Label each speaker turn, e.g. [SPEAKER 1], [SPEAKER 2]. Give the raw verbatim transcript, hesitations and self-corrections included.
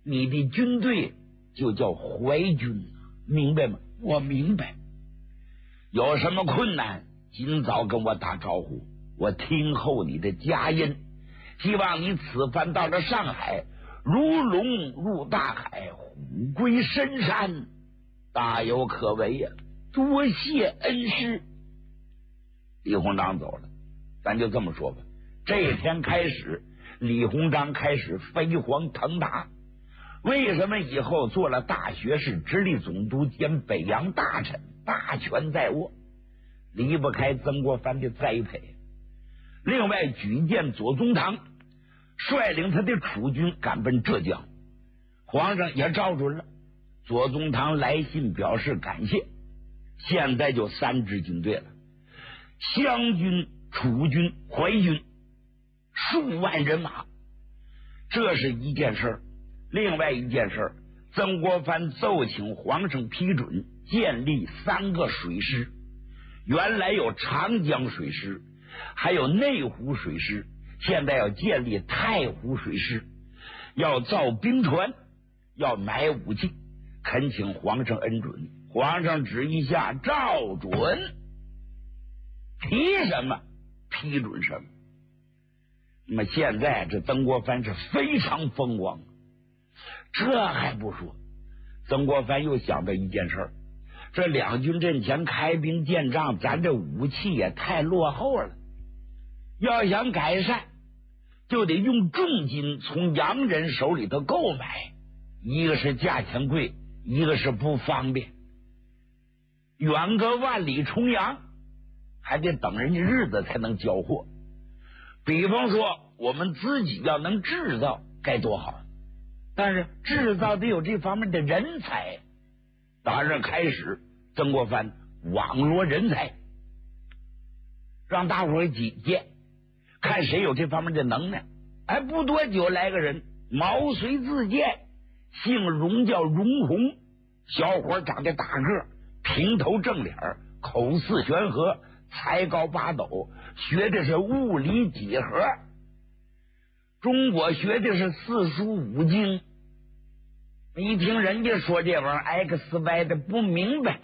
[SPEAKER 1] 你的军队就叫淮军，明白吗？
[SPEAKER 2] 我明白。
[SPEAKER 1] 有什么困难，尽早跟我打招呼，我听候你的佳音。希望你此番到了上海，如龙入大海，虎归深山，大有可为呀、啊！多谢恩师。李鸿章走了，咱就这么说吧。这一天开始，李鸿章开始飞黄腾达。为什么以后做了大学士、直隶总督兼北洋大臣，大权在握，离不开曾国藩的栽培。另外举荐左宗棠率领他的楚军赶奔浙江，皇上也照准了。左宗棠来信表示感谢。现在就三支军队了，湘军、楚军、淮军，数万人马，这是一件事。另外一件事，曾国藩奏请皇上批准建立三个水师，原来有长江水师，还有内湖水师，现在要建立太湖水师，要造兵船，要买武器，恳请皇上恩准。皇上旨意下照准，提什么批准什么。那么现在这曾国藩是非常风光，这还不说，曾国藩又想到一件事，这两军阵前开兵建仗，咱这武器也太落后了，要想改善，就得用重金从洋人手里头购买，一个是价钱贵，一个是不方便，远隔万里重洋，还得等人家日子才能交货。比方说我们自己要能制造该多好，但是制造得有这方面的人才。打这开始，曾国藩网罗人才，让大伙儿挤荐，看谁有这方面的能耐。哎，不多久来个人，毛遂自荐，姓荣，叫荣宏，小伙长得大个，平头正脸，口似悬河，才高八斗，学的是物理几何，中国学的是四书五经。一听人家说这玩意儿 X Y 的不明白，